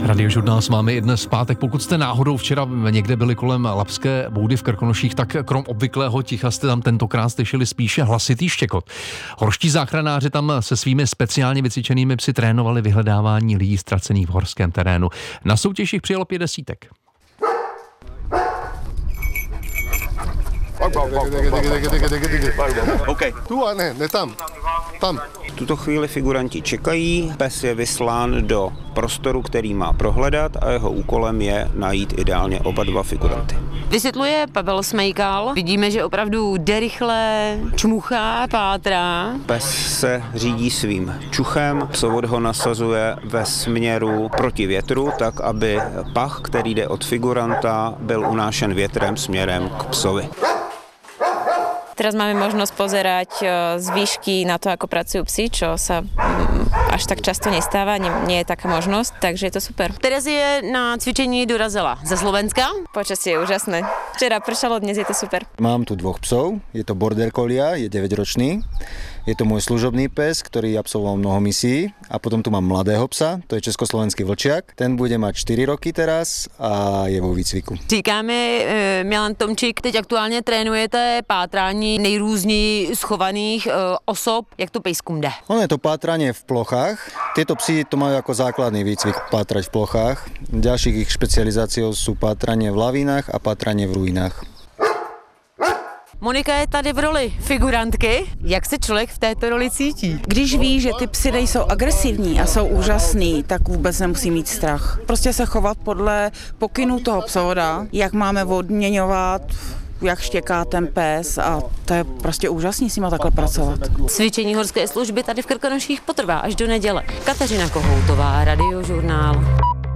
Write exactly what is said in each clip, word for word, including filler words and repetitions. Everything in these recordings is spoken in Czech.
Radiožurnál s vámi i dnes v pátek. Pokud jste náhodou včera někde byli kolem Labské boudy v Krkonoších, tak krom obvyklého ticha jste tam tentokrát slyšeli spíše hlasitý štěkot. Horští záchranáři tam se svými speciálně vycvičenými psy trénovali vyhledávání lidí ztracených v horském terénu. Na soutěž jich přijelo pět desítek. Okay. Tu a ne, ne tam. Tam. V tuto chvíli figuranti čekají, pes je vyslán do prostoru, který má prohledat a jeho úkolem je najít ideálně oba dva figuranty. Vysvětluje Pavel Smejkal. Vidíme, že opravdu jde rychle, čmuchá, pátrá. Pes se řídí svým čuchem, psovod ho nasazuje ve směru proti větru, tak aby pach, který jde od figuranta, byl unášen větrem směrem k psovi. Teraz máme možnosť pozerať z výšky na to, ako pracujú psi, čo sa až tak často nestáva, nie, nie je taká možnosť, takže je to super. Teraz je na cvičení dorazila ze Slovenska. Počasie je úžasné. Včera pršalo, dnes je to super. Mám tu dvoch psov, je to border collie, je deväťročný. Je to môj služobný pes, ktorý absolvoval mnoho misií. A potom tu mám mladého psa, to je československý vlčiak. Ten bude mať štyri roky teraz a je vo výcviku. Říkáme, Milan Tomčík, teď aktuálně trénujete pátrání nejrůzněji schovaných osob. Jak to pejskům jde? Ono je to pátranie v plochách. Tieto psi to majú ako základný výcvik pátrať v plochách. Ďalších ich špecializáciou sú pátranie v lavínach a pátranie v ruinách. Monika je tady v roli figurantky. Jak se člověk v této roli cítí? Když ví, že ty psy nejsou agresivní a jsou úžasný, tak vůbec nemusí mít strach. Prostě se chovat podle pokynů toho psovoda, jak máme odměňovat, jak štěká ten pes a to je prostě úžasný s nima takhle pracovat. Cvičení horské služby tady v Krkonoších potrvá až do neděle. Kateřina Kohoutová, Radiožurnál.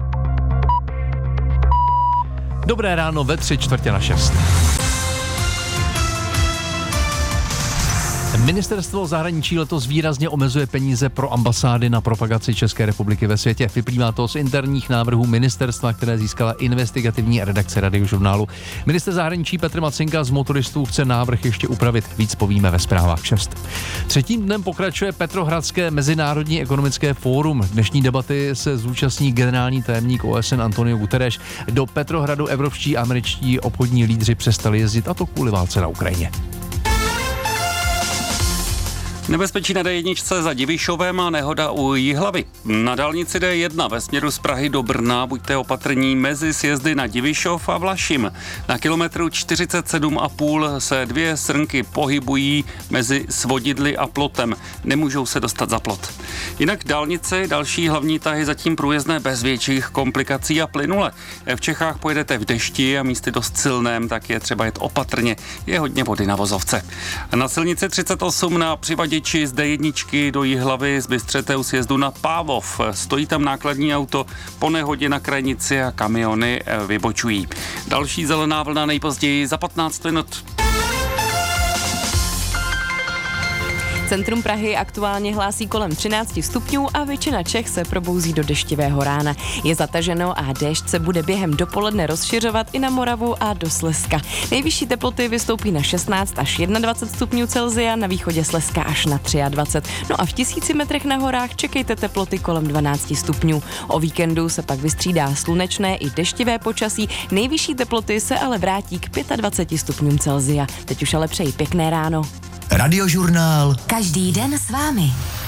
Dobré ráno ve tři čtvrtě na šest. Ministerstvo zahraničí letos výrazně omezuje peníze pro ambasády na propagaci České republiky ve světě. Vyplývá to z interních návrhů ministerstva, které získala investigativní redakce Radiožurnálu. Ministr zahraničí Petr Macinka z motoristů chce návrh ještě upravit. Víc povíme ve zprávách šest. Třetím dnem pokračuje Petrohradské mezinárodní ekonomické fórum. Dnešní debaty se zúčastní generální tajemník O S N Antonio Guterres. Do Petrohradu evropští a američtí obchodní lídři přestali jezdit, a to kvůli válce na Ukrajině. Nebezpečí na D jedna za Divišovem a nehoda u Jihlavy. Na dálnici D jedna ve směru z Prahy do Brna buďte opatrní mezi sjezdy na Divišov a Vlašim. Na kilometru čtyřicet sedm a půl se dvě srnky pohybují mezi Svodidly a Plotem. Nemůžou se dostat za plot. Jinak dálnice, další hlavní tahy zatím průjezdné bez větších komplikací a plynule. V Čechách pojedete v dešti a místy dost silném, tak je třeba jet opatrně. Je hodně vody na vozovce. Na silnici třicet osm na Přivaděči z D jedna do Jihlavy zbystřete u sjezdu na Pávov. Stojí tam nákladní auto, po nehodě na krajnici a kamiony vybočují. Další zelená vlna nejpozději za patnáct minut. Centrum Prahy aktuálně hlásí kolem třináct stupňů a většina Čech se probouzí do deštivého rána. Je zataženo a déšť se bude během dopoledne rozšiřovat i na Moravu a do Slezska. Nejvyšší teploty vystoupí na šestnáct až dvacet jedna stupňů Celsia, na východě Slezska až na dvacet tři. No a v tisíci metrech na horách čekejte teploty kolem dvanáct stupňů. O víkendu se pak vystřídá slunečné i deštivé počasí, nejvyšší teploty se ale vrátí k dvacet pět stupňům Celsia. Teď už ale přeji pěkné ráno. Radiožurnál. Každý den s vámi.